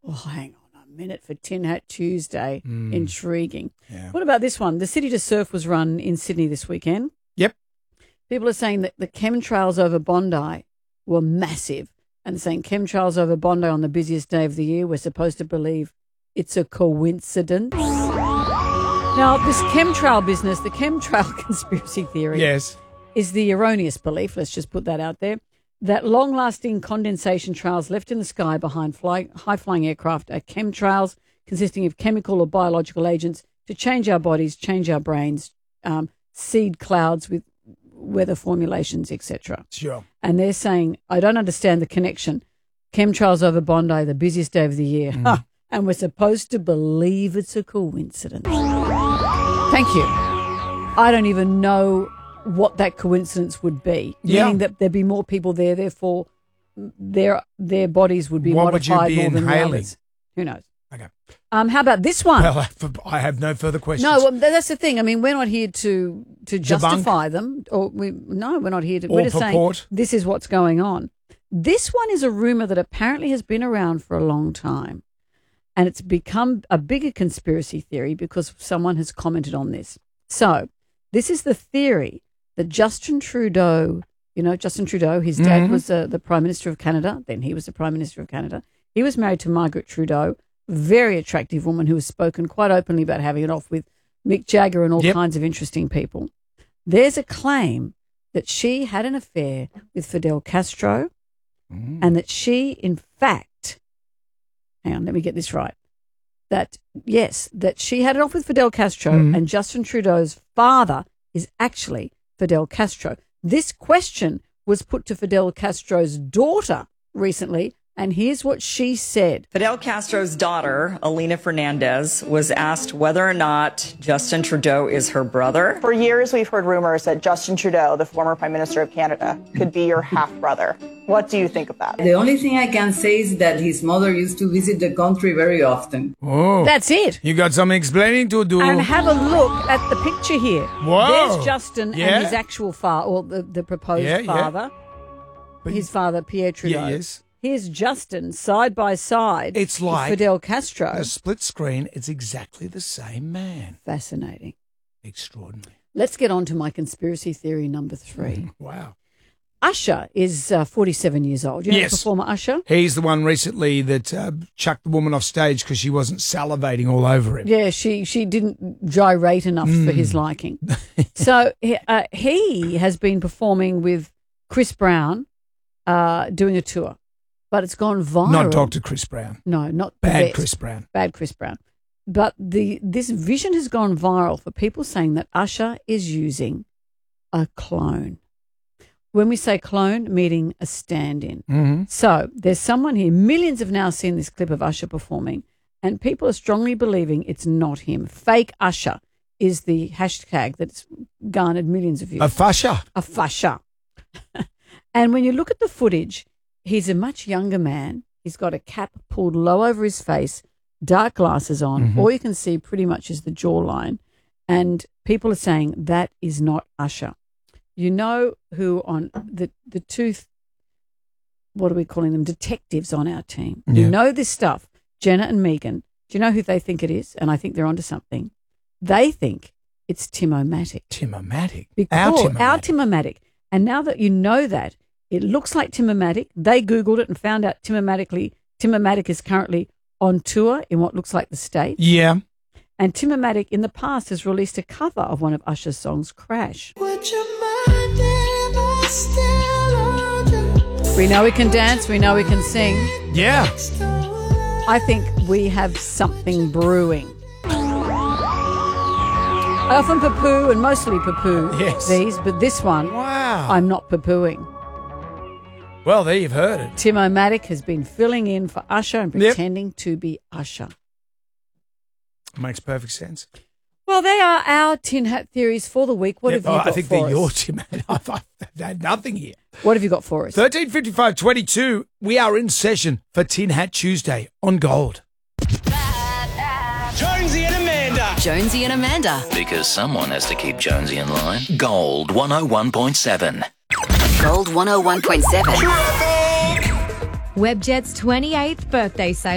Oh, hang on a minute for Tin Hat Tuesday. Intriguing. Yeah. What about this one? The City to Surf was run in Sydney this weekend. Yep. People are saying that the chemtrails over Bondi were massive and saying chemtrails over Bondi on the busiest day of the year. We're supposed to believe it's a coincidence. Now, this chemtrail business, the chemtrail conspiracy theory Yes. is the erroneous belief, let's just put that out there, that long-lasting condensation trails left in the sky behind high-flying aircraft are chemtrails consisting of chemical or biological agents to change our bodies, change our brains, seed clouds with weather formulations, etc. Sure. And they're saying, I don't understand the connection. Chemtrails over Bondi, the busiest day of the year. And we're supposed to believe it's a coincidence. Thank you. I don't even know what that coincidence would be. Yeah. Meaning that there'd be more people there, therefore their bodies would be What would you modified be more than the inhaling? others. Who knows? Okay. How about this one? Well, I have no further questions. No, well, that's the thing. I mean, we're not here to justify them, we're not here to. Or We're just purport. saying this is what's going on. This one is a rumor that apparently has been around for a long time, and it's become a bigger conspiracy theory because someone has commented on this. So, this is the theory that Justin Trudeau. You know, Justin Trudeau. His dad was the Prime Minister of Canada. Then he was the Prime Minister of Canada. He was married to Margaret Trudeau. Very attractive woman who has spoken quite openly about having it off with Mick Jagger and all kinds of interesting people. There's a claim that she had an affair with Fidel Castro and that she, in fact, hang on, let me get this right, that she had it off with Fidel Castro and Justin Trudeau's father is actually Fidel Castro. This question was put to Fidel Castro's daughter recently, and here's what she said. Fidel Castro's daughter, Elena Fernandez, was asked whether or not Justin Trudeau is her brother. For years, we've heard rumors that Justin Trudeau, the former Prime Minister of Canada, could be your half-brother. What do you think of that? The only thing I can say is that his mother used to visit the country very often. Oh. That's it. You got some explaining to do. And have a look at the picture here. Whoa. There's Justin Yeah. and his actual father, or the proposed father. But his father, Pierre Trudeau. yes. Here's Justin side by side. It's with like Fidel Castro. a split screen. It's exactly the same man. Fascinating. Extraordinary. Let's get on to my conspiracy theory number 3. Wow. Usher is 47 years old. You know the performer Usher? He's the one recently that chucked the woman off stage because she wasn't salivating all over him. Yeah, she didn't gyrate enough for his liking. So he has been performing with Chris Brown doing a tour. But it's gone viral. Not Dr. Chris Brown. No, not Bad the Chris Brown. Bad Chris Brown. But this vision has gone viral for people saying that Usher is using a clone. When we say clone, meaning a stand-in. So there's someone here. Millions have now seen this clip of Usher performing, and people are strongly believing it's not him. Fake Usher is the hashtag that's garnered millions of views. A fusher. A fusher. And when you look at the footage, he's a much younger man. He's got a cap pulled low over his face, dark glasses on. All you can see pretty much is the jawline. And people are saying that is not Usher. You know who on the two, what are we calling them, detectives on our team. Yeah. You know this stuff, Jenna and Megan. Do you know who they think it is? And I think they're onto something. They think it's Tim-O-Matic. Tim-O-Matic. Our Tim-O-Matic. And now that you know that, it looks like Tim-O-Matic. They Googled it and found out Tim-O-Matic is currently on tour in what looks like the States. Yeah. And Tim-O-Matic in the past has released a cover of one of Usher's songs, Crash. We know we can dance. We know we can sing. Yeah. I think we have something brewing. I often poo-poo and mostly poo-poo these, but this one, I'm not poo-pooing. Well, there you've heard it. Tim-O-Matic has been filling in for Usher and pretending to be Usher. Makes perfect sense. Well, they are our tin hat theories for the week. What have you got for us? I think they're your Tim Hat. I've had nothing here. What have you got for us? 13:55:22. We are in session for Tin Hat Tuesday on Gold. Jonesy and Amanda. Jonesy and Amanda. Because someone has to keep Jonesy in line. Gold 101.7. Gold 101.7. Webjet's 28th birthday sale